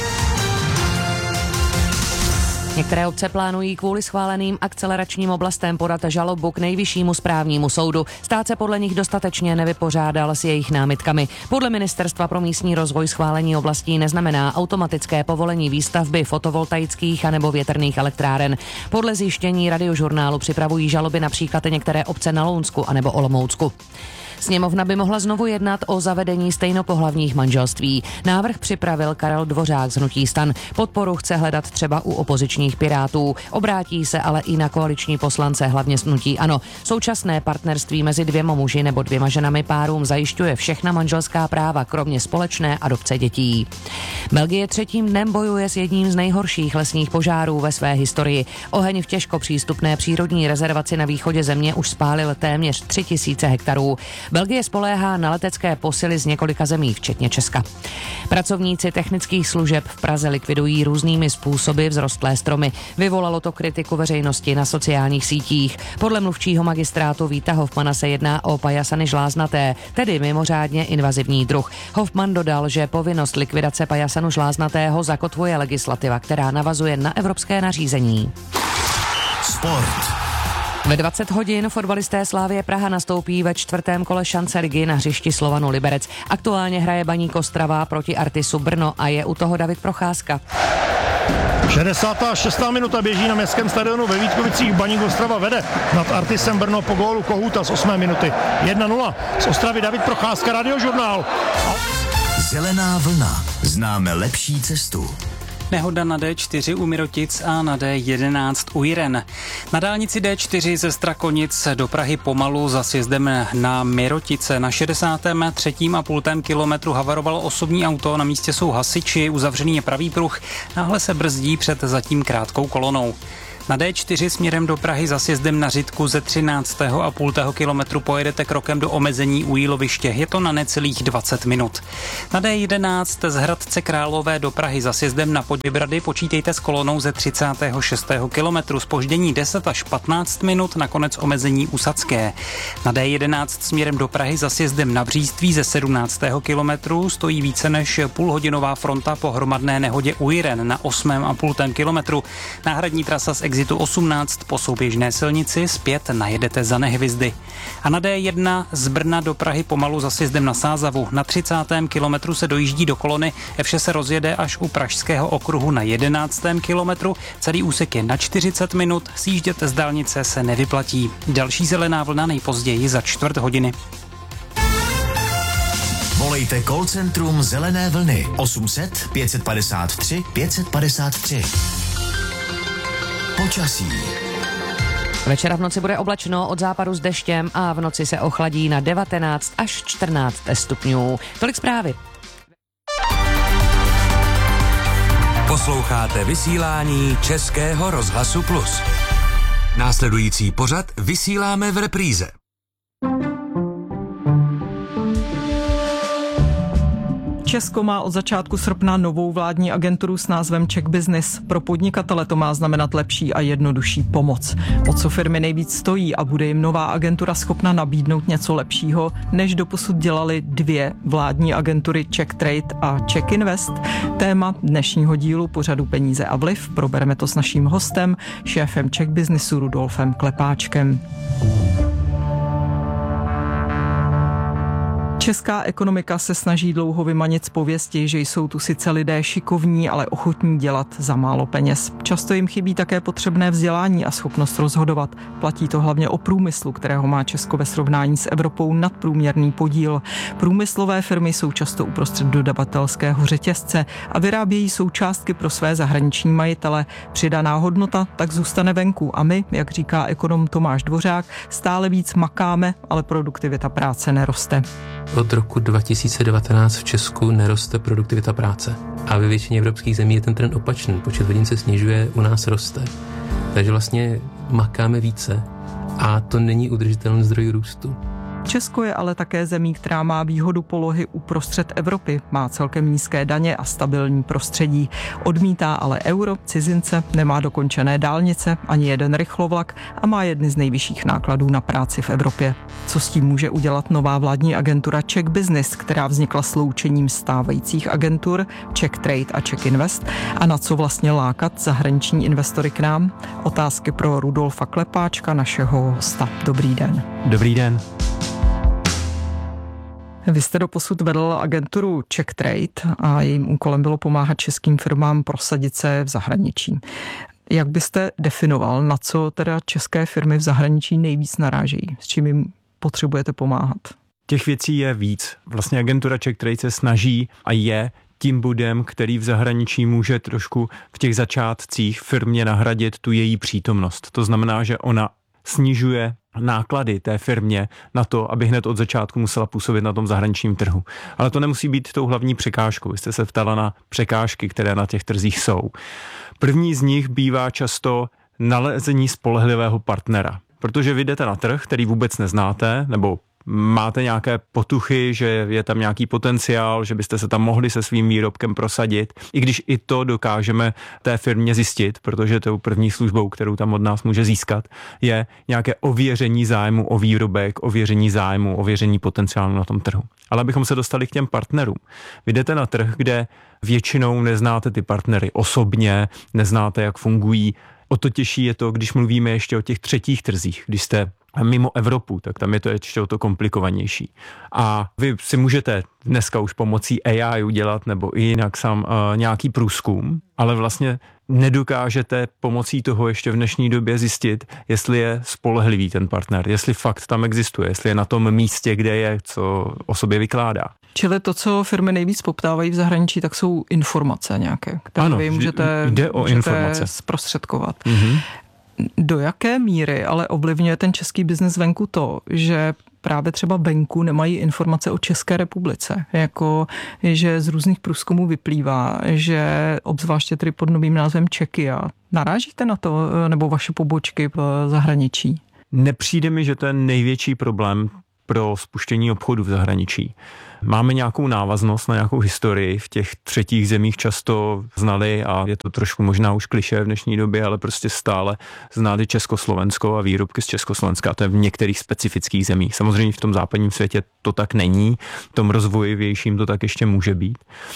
Některé obce plánují kvůli schváleným akceleračním oblastem podat žalobu k Nejvyššímu správnímu soudu. Stát se podle nich dostatečně nevypořádal s jejich námitkami. Podle Ministerstva pro místní rozvoj schválení oblastí neznamená automatické povolení výstavby fotovoltaických anebo větrných elektráren. Podle zjištění Radiožurnálu připravují žaloby například některé obce na Lounsku anebo Olomoucku. Sněmovna by mohla znovu jednat o zavedení stejnopohlavních manželství. Návrh připravil Karel Dvořák z hnutí STAN. Podporu chce hledat třeba u opozičních Pirátů. Obrátí se ale i na koaliční poslance, hlavně z hnutí ANO. Současné partnerství mezi dvěma muži nebo dvěma ženami párům zajišťuje všechna manželská práva, kromě společné adopce dětí. Belgie třetím dnem bojuje s jedním z nejhorších lesních požárů ve své historii. Oheň v těžko přístupné přírodní rezervaci na východě země už spálil téměř tři tisíce hektarů. Belgie spoléhá na letecké posily z několika zemí, včetně Česka. Pracovníci technických služeb v Praze likvidují různými způsoby vzrostlé stromy. Vyvolalo to kritiku veřejnosti na sociálních sítích. Podle mluvčího magistrátu Víta Hofmana se jedná o pajasany žláznaté, tedy mimořádně invazivní druh. Hofman dodal, že povinnost likvidace pajasanu žláznatého zakotvuje legislativa, která navazuje na evropské nařízení. Sport. Ve dvacet hodin fotbalisté Slavie Praha nastoupí ve čtvrtém kole šance ligy na hřišti Slovanu Liberec. Aktuálně hraje Baník Ostrava proti Artisu Brno a je u toho David Procházka. šedesátá šestá minuta běží na městském stadionu ve Vítkovicích. Baník Ostrava vede nad Artisem Brno po gólu Kohouta z osmé minuty. jedna nula. Z Ostravy David Procházka, Radiožurnál. Zelená vlna. Známe lepší cestu. Nehoda na dé čtyři u Mirotic a na dé jedenáct u Jiren. Na dálnici dé čtyři ze Strakonic do Prahy pomalu za sjezdem na Mirotice. Na šedesátém třetím a půltém kilometru havarovalo osobní auto, na místě jsou hasiči, uzavřený je pravý pruh, náhle se brzdí před zatím krátkou kolonou. Na D čtyři směrem do Prahy za sjezdem na Řitku ze třináctého a půl kilometru pojedete krokem do omezení u Jíloviště. Je to na necelých dvacet minut. Na D jedenáct z Hradce Králové do Prahy za sjezdem na Poděbrady počítejte s kolonou ze třicátého šestého kilometru. Zpoždění deset až patnáct minut, nakonec omezení u Sadské. Na D jedenáct směrem do Prahy za sjezdem na Bříství ze sedmnáctého kilometru stojí více než půlhodinová fronta po hromadné nehodě u Jiren na osmém a půl kilometru. Náhradní trasa z exitu osmnáct po souběžné silnici zpět najedete za Nehvizdy. A na D jedna z Brna do Prahy pomalu za sjezdem na Sázavu. Na třicátém kilometru se dojíždí do kolony, vše se rozjede až u Pražského okruhu na jedenáctém kilometru. Celý úsek je na čtyřicet minut, sjíždět z dálnice se nevyplatí. Další zelená vlna nejpozději za čtvrt hodiny. Volejte call centrum Zelené vlny osm set pět padesát tři pět padesát tři. Počasí. Večera v noci bude oblačno, od západu s deštěm a v noci se ochladí na devatenáct až čtrnáct stupňů. Tolik zprávy. Posloucháte vysílání Českého rozhlasu Plus. Následující pořad vysíláme v repríze. Česko má od začátku srpna novou vládní agenturu s názvem Czech Business. Pro podnikatele to má znamenat lepší a jednodušší pomoc. O co firmy nejvíc stojí a bude jim nová agentura schopna nabídnout něco lepšího, než doposud dělali dvě vládní agentury Czech Trade a Czech Invest? Téma dnešního dílu pořadu Peníze a vliv probereme to s naším hostem, šéfem Czech Businessu Rudolfem Klepáčkem. Česká ekonomika se snaží dlouho vymanit z pověsti, že jsou tu sice lidé šikovní, ale ochotní dělat za málo peněz. Často jim chybí také potřebné vzdělání a schopnost rozhodovat. Platí to hlavně o průmyslu, kterého má Česko ve srovnání s Evropou nadprůměrný podíl. Průmyslové firmy jsou často uprostřed dodavatelského řetězce a vyrábějí součástky pro své zahraniční majitele. Přidaná hodnota tak zůstane venku a my, jak říká ekonom Tomáš Dvořák, stále víc makáme, ale produktivita práce neroste. Od roku dva tisíce devatenáct v Česku neroste produktivita práce. A ve většině evropských zemí je ten trend opačný. Počet hodin se snižuje, u nás roste. Takže vlastně makáme více a to není udržitelný zdroj růstu. Česko je ale také zemí, která má výhodu polohy uprostřed Evropy. Má celkem nízké daně a stabilní prostředí. Odmítá ale euro, cizince, nemá dokončené dálnice, ani jeden rychlovlak a má jedny z nejvyšších nákladů na práci v Evropě. Co s tím může udělat nová vládní agentura Czech Business, která vznikla sloučením stávajících agentur Czech Trade a Czech Invest, a na co vlastně lákat zahraniční investory k nám? Otázky pro Rudolfa Klepáčka, našeho hosta. Dobrý den. Dobrý den. Vy jste doposud vedl agenturu Czech Trade a jejím úkolem bylo pomáhat českým firmám prosadit se v zahraničí. Jak byste definoval, na co teda české firmy v zahraničí nejvíc narážejí? S čím jim potřebujete pomáhat? Těch věcí je víc. Vlastně agentura Czech Trade se snaží a je tím bodem, který v zahraničí může trošku v těch začátcích firmě nahradit tu její přítomnost. To znamená, že ona snižuje náklady té firmě na to, aby hned od začátku musela působit na tom zahraničním trhu. Ale to nemusí být tou hlavní překážkou. Vy jste se ptala na překážky, které na těch trzích jsou. První z nich bývá často nalezení spolehlivého partnera. Protože vy jdete na trh, který vůbec neznáte, nebo máte nějaké potuchy, že je tam nějaký potenciál, že byste se tam mohli se svým výrobkem prosadit, i když i to dokážeme té firmě zjistit, protože tou první službou, kterou tam od nás může získat, je nějaké ověření zájmu o výrobek, ověření zájmu, ověření potenciálu na tom trhu. Ale abychom se dostali k těm partnerům. Vy jdete na trh, kde většinou neznáte ty partnery osobně, neznáte, jak fungují. O to těžší je to, když mluvíme ještě o těch třetích trzích, když jste mimo Evropu, tak tam je to ještě o to komplikovanější. A vy si můžete dneska už pomocí A I udělat nebo i jinak sám uh, nějaký průzkum, ale vlastně nedokážete pomocí toho ještě v dnešní době zjistit, jestli je spolehlivý ten partner, jestli fakt tam existuje, jestli je na tom místě, kde je, co o sobě vykládá. Čili to, co firmy nejvíc poptávají v zahraničí, tak jsou informace nějaké, které ano, vy můžete, jde o můžete informace. zprostředkovat. Mm-hmm. Do jaké míry ale ovlivňuje ten český biznes venku to, že právě třeba venku nemají informace o České republice, jako že z různých průzkumů vyplývá, že obzvláště tedy pod novým názvem Czechia. Narážíte na to, nebo vaše pobočky v zahraničí? Nepřijde mi, že to je největší problém pro spuštění obchodu v zahraničí. Máme nějakou návaznost na nějakou historii, v těch třetích zemích často znali, a je to trošku možná už klišé v dnešní době, ale prostě stále znali Československo a výrobky z Československa. To je v některých specifických zemích. Samozřejmě v tom západním světě to tak není, v tom rozvojivějším to tak ještě může být.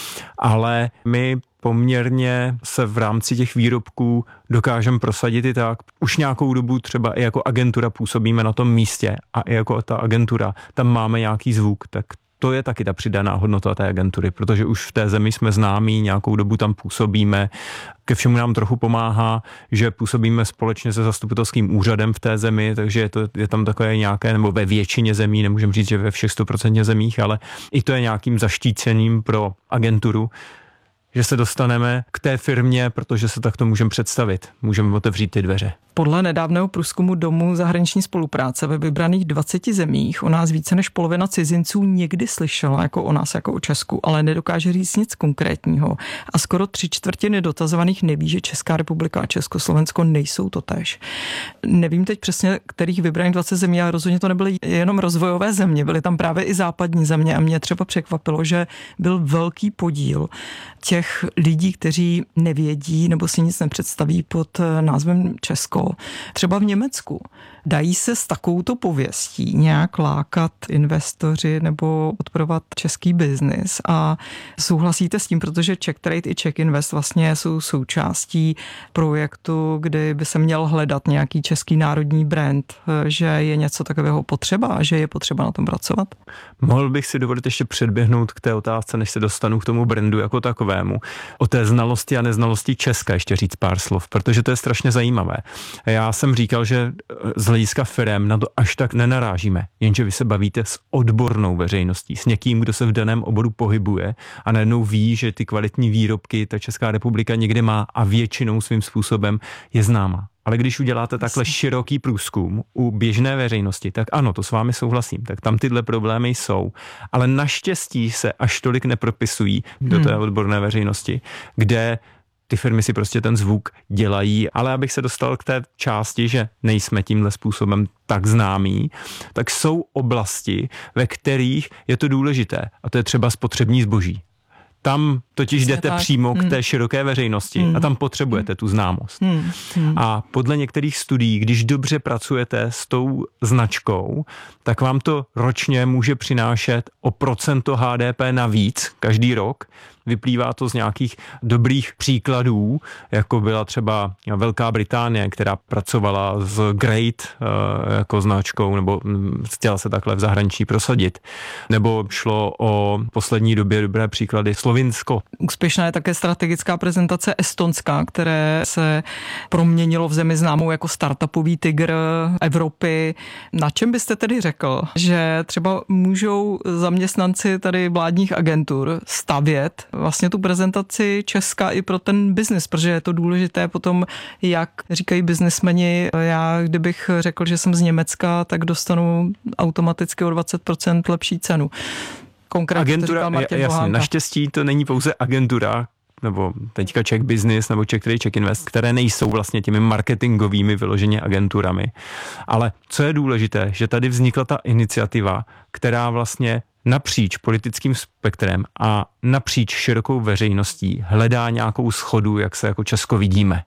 Ale my poměrně se v rámci těch výrobků dokážeme prosadit i tak. Už nějakou dobu třeba i jako agentura působíme na tom místě a i jako ta agentura, tam máme nějaký zvuk, tak to je taky ta přidaná hodnota té agentury, protože už v té zemi jsme známí, nějakou dobu tam působíme. Ke všemu nám trochu pomáhá, že působíme společně se zastupitelským úřadem v té zemi, takže je, to, je tam takové nějaké, nebo ve většině zemí, nemůžeme říct, že ve všech sto procent zemích, ale i to je nějakým zaštícením pro agenturu, že se dostaneme k té firmě, protože se takto můžeme představit. Můžeme otevřít ty dveře. Podle nedávného průzkumu Domu zahraniční spolupráce ve vybraných dvaceti zemích o nás více než polovina cizinců někdy slyšela jako o nás, jako o Česku, ale nedokáže říct nic konkrétního. A skoro tři čtvrtiny dotazovaných neví, že Česká republika a Československo nejsou totéž. Nevím teď přesně, kterých vybraných dvacet zemí, ale rozhodně to nebyly jenom rozvojové země, byly tam právě i západní země a mě třeba překvapilo, že byl velký podíl těch lidí, kteří nevědí nebo si nic nepředstaví pod názvem Česko. Třeba v Německu. Dají se s takovouto pověstí nějak lákat investoři nebo podporovat český biznis a souhlasíte s tím, protože Czech Trade i Czech Invest vlastně jsou součástí projektu, kdy by se měl hledat nějaký český národní brand, že je něco takového potřeba a že je potřeba na tom pracovat? Mohl bych si dovolit ještě předběhnout k té otázce, než se dostanu k tomu brandu jako takovému. O té znalosti a neznalosti Česka ještě říct pár slov, protože to je strašně zajímavé. Já jsem říkal, že z hlediska firem na to až tak nenarážíme, jenže vy se bavíte s odbornou veřejností, s někým, kdo se v daném oboru pohybuje a najednou ví, že ty kvalitní výrobky ta Česká republika někde má a většinou svým způsobem je známa. Ale když uděláte takhle široký průzkum u běžné veřejnosti, tak ano, to s vámi souhlasím, tak tam tyhle problémy jsou. Ale naštěstí se až tolik nepropisují do té odborné veřejnosti, kde ty firmy si prostě ten zvuk dělají, ale abych se dostal k té části, že nejsme tímhle způsobem tak známí, tak jsou oblasti, ve kterých je to důležité, a to je třeba spotřební zboží. Tam totiž jdete tak přímo hmm. k té široké veřejnosti hmm. a tam potřebujete tu známost. Hmm. Hmm. A podle některých studií, když dobře pracujete s tou značkou, tak vám to ročně může přinášet o procento H D P navíc každý rok. Vyplývá to z nějakých dobrých příkladů, jako byla třeba Velká Británie, která pracovala s Great jako značkou, nebo chtěla se takhle v zahraničí prosadit. Nebo šlo o poslední době dobré příklady Slovinsko. Úspěšná je také strategická prezentace Estonska, které se proměnilo v zemi známou jako startupový tygr Evropy. Na čem byste tedy řekl, že třeba můžou zaměstnanci tady vládních agentur stavět vlastně tu prezentaci Česka i pro ten biznis, protože je to důležité potom, jak říkají biznismeni, já kdybych řekl, že jsem z Německa, tak dostanu automaticky o dvacet procent lepší cenu. Konkrétně agentura, to říkal Martin jasně, Bohánka. Naštěstí to není pouze agentura, nebo teďka Czech Business nebo Czech Trade, Czech Invest, které nejsou vlastně těmi marketingovými vyloženě agenturami. Ale co je důležité, že tady vznikla ta iniciativa, která vlastně napříč politickým spektrem a napříč širokou veřejností hledá nějakou shodu, jak se jako Česko vidíme.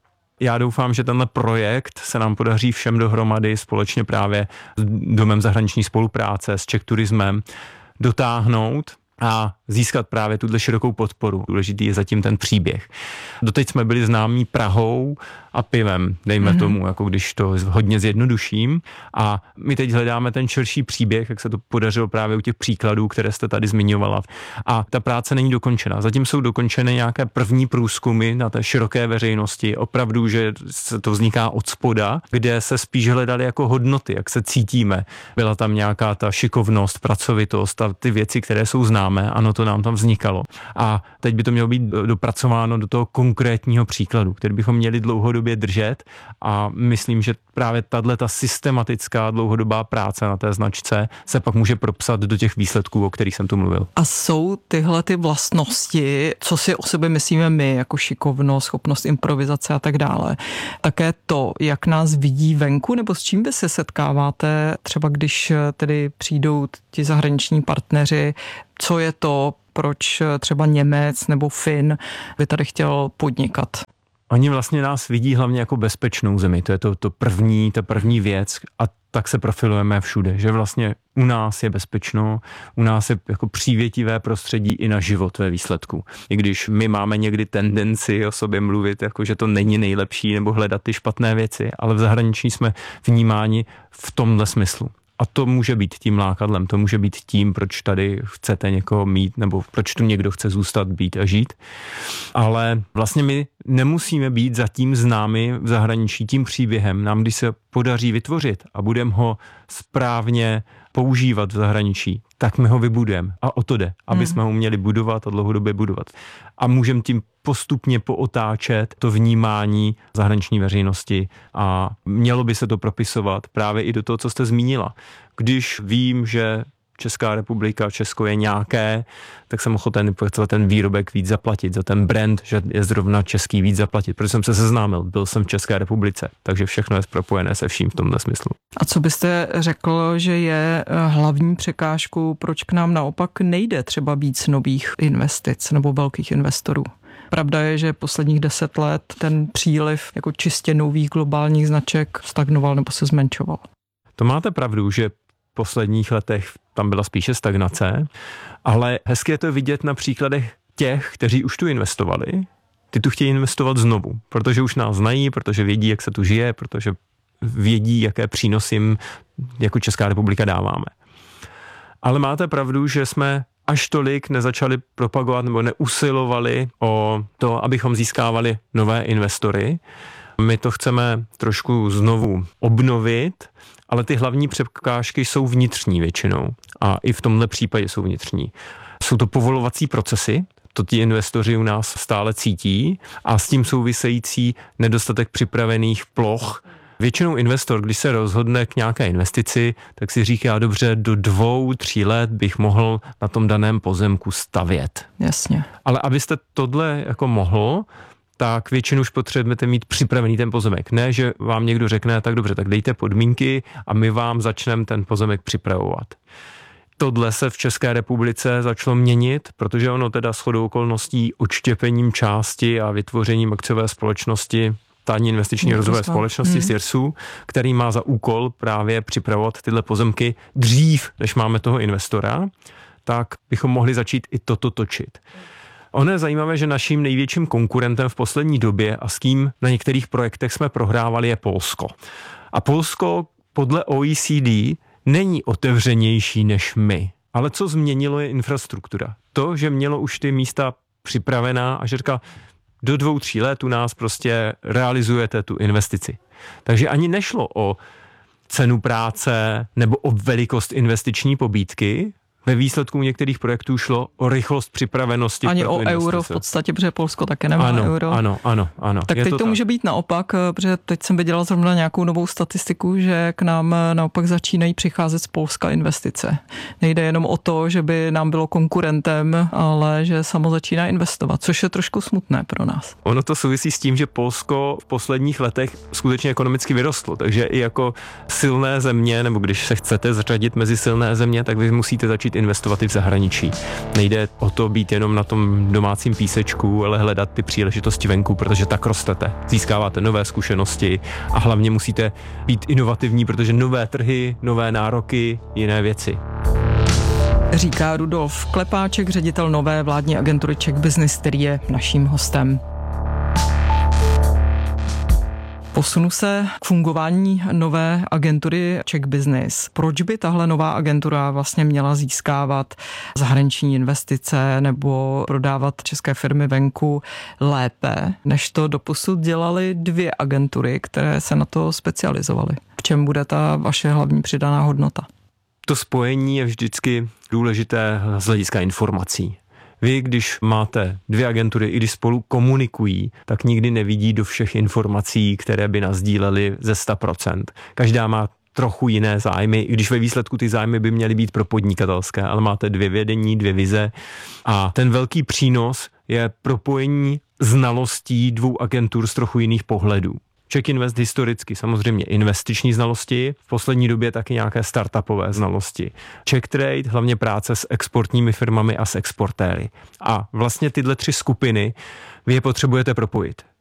Já doufám, že tenhle projekt se nám podaří všem dohromady společně právě s Domem zahraniční spolupráce, s Czech Turismem dotáhnout a získat právě tuhle širokou podporu. Důležitý je zatím ten příběh. Doteď jsme byli známí Prahou a pivem, dejme mm-hmm. tomu, jako když to hodně zjednoduším. A my teď hledáme ten širší příběh, jak se to podařilo právě u těch příkladů, které jste tady zmiňovala. A ta práce není dokončena. Zatím jsou dokončeny nějaké první průzkumy na té široké veřejnosti. Opravdu, že se to vzniká od spoda, kde se spíš hledaly jako hodnoty, jak se cítíme. Byla tam nějaká ta šikovnost, pracovitost a ty věci, které jsou známé. známe, ano, to nám tam vznikalo. A teď by to mělo být dopracováno do toho konkrétního příkladu, který bychom měli dlouhodobě držet a myslím, že právě tato systematická dlouhodobá práce na té značce se pak může propsat do těch výsledků, o kterých jsem tu mluvil. A jsou tyhle ty vlastnosti, co si o sebe myslíme my, jako šikovnost, schopnost improvizace a tak dále, také to, jak nás vidí venku, nebo s čím vy se setkáváte, třeba když tedy přijdou ti zahraniční partneři, co je to, proč třeba Němec nebo Fin by tady chtěl podnikat? Oni vlastně nás vidí hlavně jako bezpečnou zemi, to je to, to první, ta první věc a tak se profilujeme všude, že vlastně u nás je bezpečno, u nás je jako přívětivé prostředí i na život ve výsledku. I když my máme někdy tendenci o sobě mluvit, jako že to není nejlepší nebo hledat ty špatné věci, ale v zahraničí jsme vnímáni v tomhle smyslu. A to může být tím lákadlem, to může být tím, proč tady chcete někoho mít, nebo proč tu někdo chce zůstat, být a žít. Ale vlastně my nemusíme být zatím známi v zahraničí tím příběhem. Nám, když se podaří vytvořit a budeme ho správně používat v zahraničí, tak my ho vybudujeme. A o to jde, aby jsme ho uměli budovat a dlouhodobě budovat. A můžeme tím postupně pootáčet to vnímání zahraniční veřejnosti a mělo by se to propisovat právě i do toho, co jste zmínila. Když vím, že Česká republika, Česko je nějaké, tak jsem ochoten za ten výrobek víc zaplatit, za ten brand, že je zrovna český víc zaplatit, protože jsem se seznámil, byl jsem v České republice, takže všechno je propojené se vším v tomhle smyslu. A co byste řekl, že je hlavní překážkou, proč k nám naopak nejde třeba víc nových investic nebo velkých investorů? Pravda je, že posledních deset let ten příliv jako čistě nových globálních značek stagnoval nebo se zmenšoval. To máte pravdu, že v posledních letech tam byla spíše stagnace, ale hezky je to vidět na příkladech těch, kteří už tu investovali. Ty tu chtějí investovat znovu, protože už nás znají, protože vědí, jak se tu žije, protože vědí, jaké přínosy jim jako Česká republika dáváme. Ale máte pravdu, že jsme až tolik nezačali propagovat nebo neusilovali o to, abychom získávali nové investory. My to chceme trošku znovu obnovit, ale ty hlavní překážky jsou vnitřní většinou a i v tomhle případě jsou vnitřní. Jsou to povolovací procesy, to ti investoři u nás stále cítí a s tím související nedostatek připravených ploch. Většinou investor, když se rozhodne k nějaké investici, tak si říká, dobře, do dvou, tří let bych mohl na tom daném pozemku stavět. Jasně. Ale abyste tohle jako mohl, tak většinou už potřebujete mít připravený ten pozemek. Ne, že vám někdo řekne, tak dobře, tak dejte podmínky a my vám začneme ten pozemek připravovat. Tohle se v České republice začalo měnit, protože ono teda shodou okolností odštěpením části a vytvořením akciové společnosti Státní investiční rozvojové společnosti hmm. SIRSu, který má za úkol právě připravovat tyhle pozemky dřív, než máme toho investora, tak bychom mohli začít i toto točit. Ono je zajímavé, že naším největším konkurentem v poslední době a s kým na některých projektech jsme prohrávali je Polsko. A Polsko podle O E C D není otevřenější než my. Ale co změnilo je infrastruktura. To, že mělo už ty místa připravená a že říká, do dvou, tří let u nás prostě realizujete tu investici. Takže ani nešlo o cenu práce nebo o velikost investiční pobídky. Ve výsledku některých projektů šlo o rychlost připravenosti. Ani o euro v podstatě, protože Polsko také nemá ano, euro. Ano, ano, ano. Tak je teď to, to tak. může být naopak, protože teď jsem viděla zrovna nějakou novou statistiku, že k nám naopak začínají přicházet z Polska investice. Nejde jenom o to, že by nám bylo konkurentem, ale že samo začíná investovat, což je trošku smutné pro nás. Ono to souvisí s tím, že Polsko v posledních letech skutečně ekonomicky vyrostlo, takže i jako silné země, nebo když se chcete zařadit mezi silné země, tak vy musíte začít investovat i v zahraničí. Nejde o to být jenom na tom domácím písečku, ale hledat ty příležitosti venku, protože tak rostete. Získáváte nové zkušenosti a hlavně musíte být inovativní, protože nové trhy, nové nároky, jiné věci. Říká Rudolf Klepáček, ředitel nové vládní agentury Czech Business, který je naším hostem. Posunu se k fungování nové agentury Czech Business. Proč by tahle nová agentura vlastně měla získávat zahraniční investice nebo prodávat české firmy venku lépe, než to doposud dělaly dvě agentury, které se na to specializovaly? V čem bude ta vaše hlavní přidaná hodnota? To spojení je vždycky důležité z hlediska informací. Vy, když máte dvě agentury, i když spolu komunikují, tak nikdy nevidí do všech informací, které by nasdíleli ze sto procent. Každá má trochu jiné zájmy, i když ve výsledku ty zájmy by měly být pro podnikatelské, ale máte dvě vedení, dvě vize a ten velký přínos je propojení znalostí dvou agentur z trochu jiných pohledů. Czech Invest historicky samozřejmě investiční znalosti, v poslední době taky nějaké startupové znalosti. Czech Trade hlavně práce s exportními firmami a s exportéry. A vlastně tyhle tři skupiny vy je potřebujete propojit.